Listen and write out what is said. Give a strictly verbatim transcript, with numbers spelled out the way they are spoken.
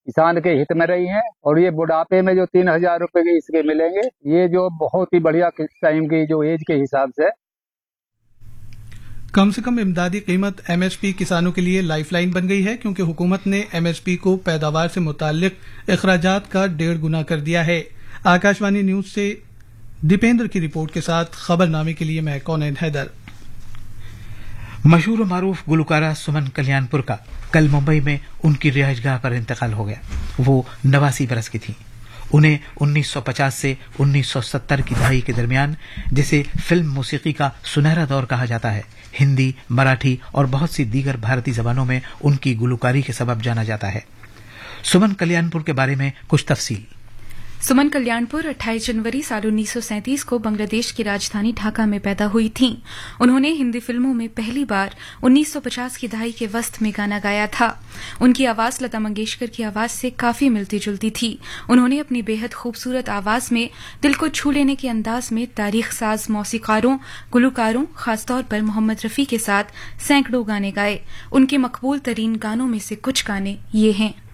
किसान के हित में रही हैं। और ये बुढ़ापे में जो तीन हजार रुपए के इसके मिलेंगे, ये जो बहुत ही बढ़िया टाइम की जो एज के हिसाब से। कम से कम इमदादी कीमत एमएसपी किसानों के लिए लाइफलाइन बन गई है, क्योंकि हुकूमत ने एमएसपी को पैदावार से मुताल्लिक अखराजात का डेढ़ गुना कर दिया है। आकाशवाणी न्यूज से दीपेंद्र की रिपोर्ट के साथ खबरनामे के लिए मैं कौनैन हैदर। मशहूर मारूफ गुलकारा सुमन कल्याणपुर का कल मुंबई में उनकी रिहाइशगाह पर इंतकाल हो गया। वो नवासी बरस की थी। उन्हें उन्नीस सौ पचास से उन्नीस सौ सत्तर की दहाई के दरमियान, जिसे फिल्म मौसीकी का सुनहरा दौर कहा जाता है, हिंदी, मराठी और बहुत सी दीगर भारतीय जबानों में उनकी गुलकारी के सबब जाना जाता है। सुमन कल्याणपुर के बारे में कुछ तफसील। सुमन कल्याणपुर अट्ठाईस जनवरी साल उन्नीस सौ सैंतीस को बांग्लादेश की राजधानी ढाका में पैदा हुई थीं। उन्होंने हिंदी फिल्मों में पहली बार उन्नीस सौ पचास की दहाई के वस्त में गाना गाया था। उनकी आवाज लता मंगेशकर की आवाज से काफी मिलती जुलती थी। उन्होंने अपनी बेहद खूबसूरत आवाज में दिल को छू लेने के अंदाज में तारीख साज मौसीकारों, गुलकारों, खासतौर पर मोहम्मद रफी के साथ सैकड़ों गाने गाए। उनके मकबूल तरीन गानों में से कुछ गाने ये हैं।